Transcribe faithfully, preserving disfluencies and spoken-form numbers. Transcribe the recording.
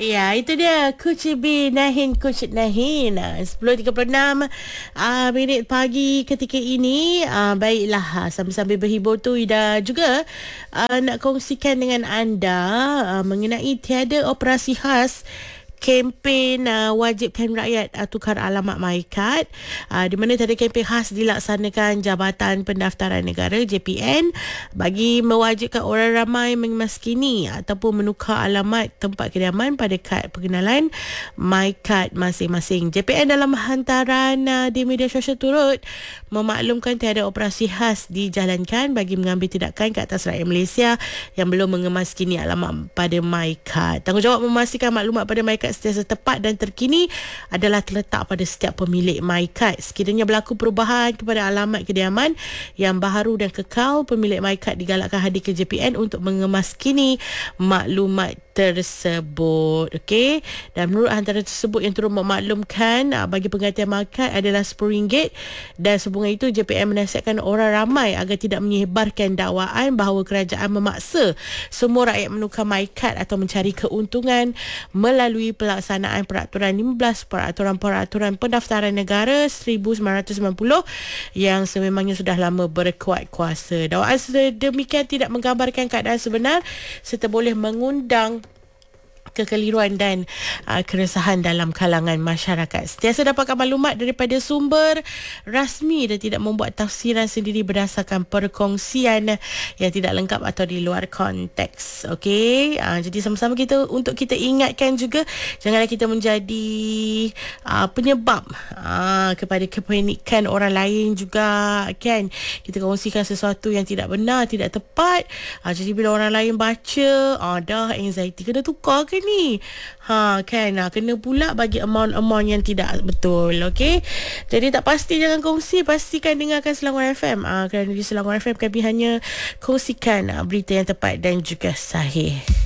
Ya, itu dia Coach B Nahin Coach Nahin. Ah, sepuluh tiga puluh enam uh, minit pagi ketika ini. Uh, baiklah, uh, sambil-sambil berhibur tu Ida juga uh, nak kongsikan dengan anda uh, mengenai tiada operasi khas kempen uh, wajibkan rakyat uh, tukar alamat MyKad, uh, di mana tadi kempen khas dilaksanakan Jabatan Pendaftaran Negara J P N bagi mewajibkan orang ramai memaskini ataupun menukar alamat tempat kediaman pada kad pengenalan MyKad masing-masing. J P N dalam hantaran uh, di media sosial turut memaklumkan tiada operasi khas dijalankan bagi mengambil tindakan ke atas rakyat Malaysia yang belum mengemaskini alamat pada MyKad. Tanggungjawab memastikan maklumat pada MyKad sentiasa tepat dan terkini adalah terletak pada setiap pemilik MyKad. Sekiranya berlaku perubahan kepada alamat kediaman yang baharu dan kekal, pemilik MyKad digalakkan hadir ke J P N untuk mengemaskini maklumat tersebut. Okey, dan menurut hantaran tersebut yang turut memaklumkan bagi penggantian MyKad adalah sepuluh ringgit, dan sehubungan itu J P N menasihatkan orang ramai agar tidak menyebarkan dakwaan bahawa kerajaan memaksa semua rakyat menukar MyKad atau mencari keuntungan melalui pelaksanaan peraturan lima belas Peraturan-Peraturan Pendaftaran Negara seribu sembilan ratus sembilan puluh yang sememangnya sudah lama berkuat kuasa. Dakwaan sedemikian tidak menggambarkan keadaan sebenar serta boleh mengundang kekeliruan dan uh, keresahan dalam kalangan masyarakat. Sentiasa dapatkan maklumat daripada sumber rasmi dan tidak membuat tafsiran sendiri berdasarkan perkongsian yang tidak lengkap atau di luar konteks. Okey, uh, jadi sama-sama kita untuk kita ingatkan juga janganlah kita menjadi uh, penyebab uh, kepada kepanikan orang lain juga, kan. Kita kongsikan sesuatu yang tidak benar, tidak tepat. Uh, jadi bila orang lain baca, uh, dah anxiety kena tukar ke ni, ha, kan, ha, kena pula bagi amount-amount yang tidak betul. Okey, jadi tak pasti jangan kongsi, pastikan dengarkan Selangor F M, ha, kerana di Selangor F M kami hanya kongsikan ha, berita yang tepat dan juga sahih.